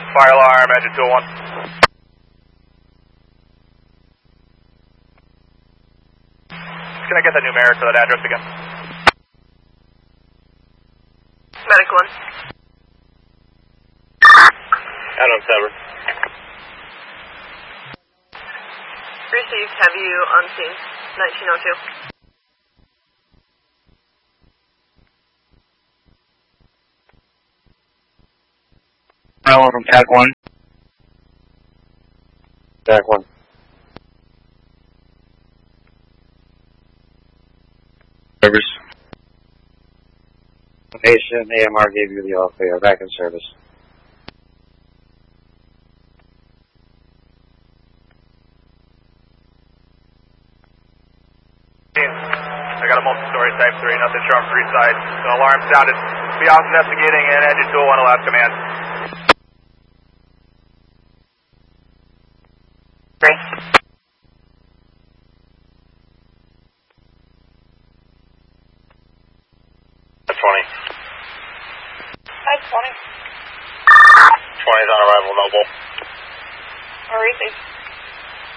Fire alarm, engine 201. Can I get the numeric for that address again? Medic 1. Adam Sever. Received, have you on scene, 1902. Hello from TAC 1. TAC 1. Service. Patient AMR gave you the all clear. Back in service. I got a multi-story type 3, nothing sharp for east side. The alarm sounded. Be out investigating and engine 201 will have command. Great. That's 20. That's 20. 20 is on arrival, noble. Or receive.